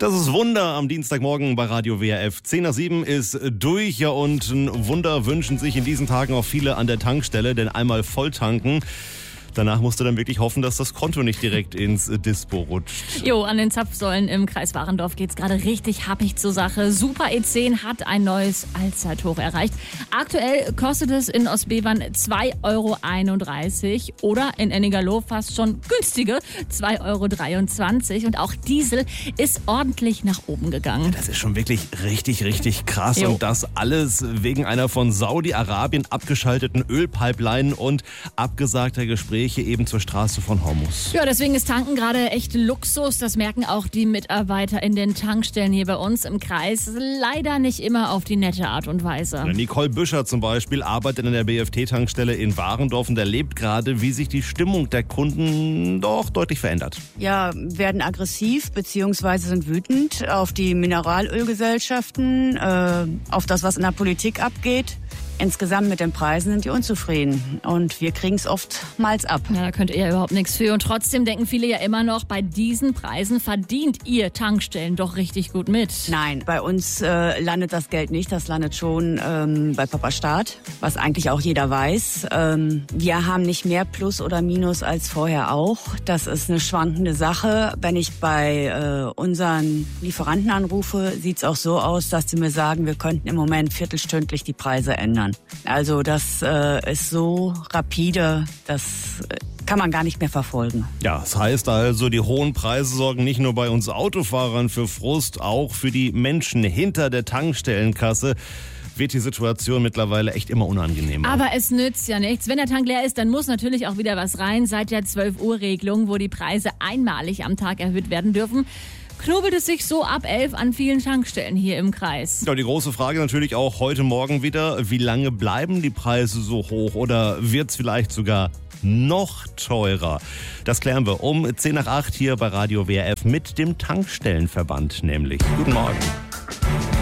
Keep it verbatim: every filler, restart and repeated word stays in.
Das ist Wunder am Dienstagmorgen bei Radio W R F. zehn nach sieben ist durch, ja, und ein Wunder wünschen sich in diesen Tagen auch viele an der Tankstelle, denn einmal volltanken. Danach musst du dann wirklich hoffen, dass das Konto nicht direkt ins Dispo rutscht. Jo, an den Zapfsäulen im Kreis Warendorf geht's gerade richtig happig zur Sache. Super E zehn hat ein neues Allzeithoch erreicht. Aktuell kostet es in Ostbevern zwei Euro einunddreißig oder in Ennigerloh fast schon günstige zwei Euro dreiundzwanzig. Und auch Diesel ist ordentlich nach oben gegangen. Das ist schon wirklich richtig, richtig krass. Jo. Und das alles wegen einer von Saudi-Arabien abgeschalteten Ölpipeline und abgesagter Gespräche eben zur Straße von Hormuz. Ja, deswegen ist Tanken gerade echt Luxus. Das merken auch die Mitarbeiter in den Tankstellen hier bei uns im Kreis. Leider nicht immer auf die nette Art und Weise. Nicole Büscher zum Beispiel arbeitet in der B F T-Tankstelle in Warendorf und erlebt gerade, wie sich die Stimmung der Kunden doch deutlich verändert. Ja, werden aggressiv bzw. sind wütend auf die Mineralölgesellschaften, äh, auf das, was in der Politik abgeht. Insgesamt mit den Preisen sind die unzufrieden und wir kriegen es oftmals ab. Ja, da könnt ihr ja überhaupt nichts für. Und trotzdem denken viele ja immer noch, bei diesen Preisen verdient ihr Tankstellen doch richtig gut mit. Nein, bei uns äh, landet das Geld nicht. Das landet schon ähm, bei Papa Staat, was eigentlich auch jeder weiß. Ähm, wir haben nicht mehr Plus oder Minus als vorher auch. Das ist eine schwankende Sache. Wenn ich bei äh, unseren Lieferanten anrufe, sieht es auch so aus, dass sie mir sagen, wir könnten im Moment viertelstündlich die Preise ändern. Also das äh, ist so rapide, das äh, kann man gar nicht mehr verfolgen. Ja, das heißt also, die hohen Preise sorgen nicht nur bei uns Autofahrern für Frust, auch für die Menschen hinter der Tankstellenkasse wird die Situation mittlerweile echt immer unangenehmer. Aber es nützt ja nichts. Wenn der Tank leer ist, dann muss natürlich auch wieder was rein. Seit der zwölf Uhr Regelung, wo die Preise einmalig am Tag erhöht werden dürfen, knobelt es sich so ab elf an vielen Tankstellen hier im Kreis. Ja, die große Frage natürlich auch heute Morgen wieder, wie lange bleiben die Preise so hoch oder wird es vielleicht sogar noch teurer? Das klären wir um zehn nach acht hier bei Radio W R F mit dem Tankstellenverband nämlich. Guten Morgen.